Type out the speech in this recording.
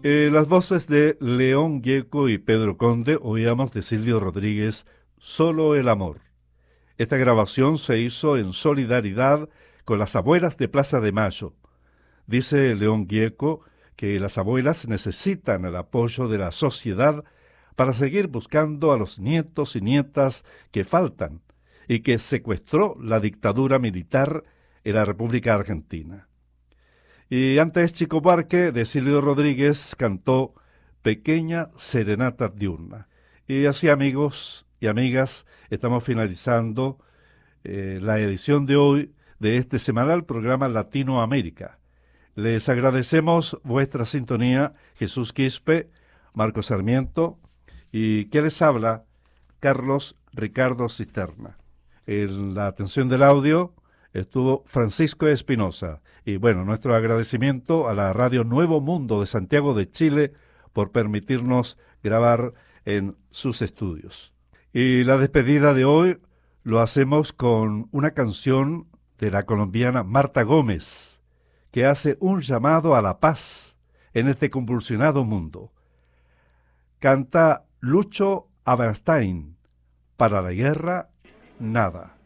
Las voces de León Gieco y Pedro Conde oíamos de Silvio Rodríguez, Solo el amor. Esta grabación se hizo en solidaridad con las abuelas de Plaza de Mayo. Dice León Gieco que las abuelas necesitan el apoyo de la sociedad para seguir buscando a los nietos y nietas que faltan y que secuestró la dictadura militar en la República Argentina. Y antes Chico Buarque de Silvio Rodríguez cantó Pequeña Serenata Diurna. Y así, amigos y amigas, estamos finalizando la edición de hoy de este semanal programa Latinoamérica. Les agradecemos vuestra sintonía, Jesús Quispe, Marco Sarmiento y que les habla, Carlos Ricardo Cisterna. En la atención del audio estuvo Francisco Espinosa. Y bueno, nuestro agradecimiento a la Radio Nuevo Mundo de Santiago de Chile por permitirnos grabar en sus estudios. Y la despedida de hoy lo hacemos con una canción de la colombiana Marta Gómez, que hace un llamado a la paz en este convulsionado mundo. Canta Lucho Aberstein, para la guerra, nada.